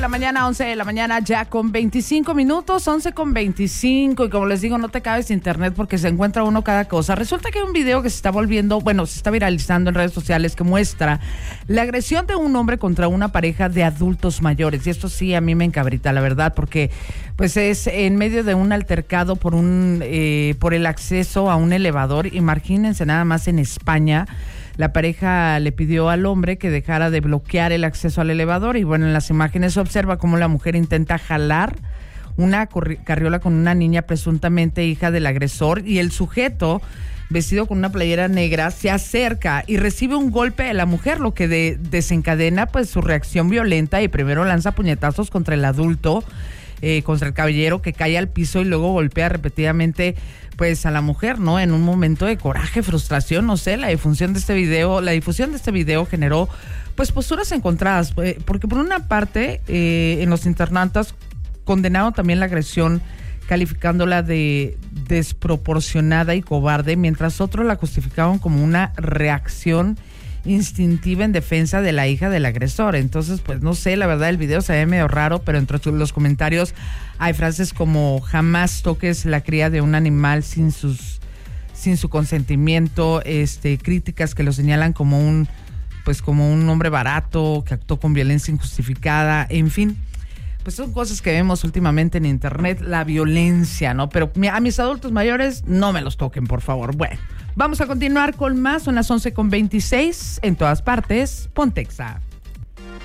la mañana, 11 de la mañana, ya con 25 minutos, 11 con 25. Y como les digo, no te cabes internet porque se encuentra uno cada cosa. Resulta que hay un video que se está se está viralizando en redes sociales que muestra la agresión de un hombre contra una pareja de adultos mayores. Y esto sí a mí me encabrita, la verdad, porque pues es en medio de un altercado por el acceso a un elevador. Imagínense nada más en España. La pareja le pidió al hombre que dejara de bloquear el acceso al elevador y bueno, en las imágenes se observa cómo la mujer intenta jalar una carriola con una niña presuntamente hija del agresor y el sujeto, vestido con una playera negra, se acerca y recibe un golpe de la mujer, lo que desencadena pues su reacción violenta y primero lanza puñetazos contra el adulto, contra el caballero que cae al piso y luego golpea repetidamente pues a la mujer, ¿no? En un momento de coraje, frustración, no sé, la difusión de este video generó pues posturas encontradas, porque por una parte en los internautas condenaron también la agresión calificándola de desproporcionada y cobarde, mientras otros la justificaban como una reacción instintiva en defensa de la hija del agresor. Entonces, pues no sé, la verdad el video se ve medio raro, pero entre los comentarios hay frases como jamás toques la cría de un animal sin su consentimiento, críticas que lo señalan como un hombre barato que actuó con violencia injustificada, en fin. Pues son cosas que vemos últimamente en internet, la violencia, ¿no? Pero a mis adultos mayores no me los toquen, por favor. Bueno, vamos a continuar con más, son las 11:26, en todas partes, Pontexa.